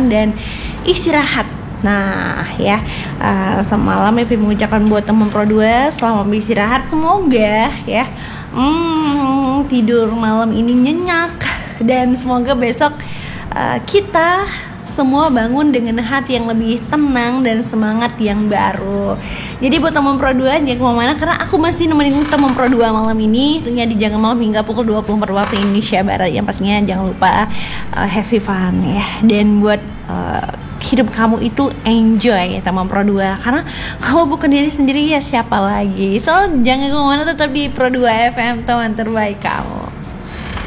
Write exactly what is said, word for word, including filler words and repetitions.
makan dan istirahat. Nah ya, uh, semalam Epi mengucapkan buat teman Pro dua selamat beristirahat, semoga ya hmm, tidur malam ini nyenyak, dan semoga besok uh, kita semua bangun dengan hati yang lebih tenang dan semangat yang baru. Jadi buat teman Pro dua jangan kemana-mana, karena aku masih nemenin teman Pro dua malam ini, tentunya di Jangan Malam hingga pukul dua puluh empat waktu Indonesia Barat. Yang pastinya jangan lupa uh, have fun ya, dan buat uh, hidup kamu itu enjoy ya teman Pro dua, karena kalau bukan diri sendiri ya siapa lagi. So jangan kemana-mana, tetap di Pro dua F M, teman terbaik kamu.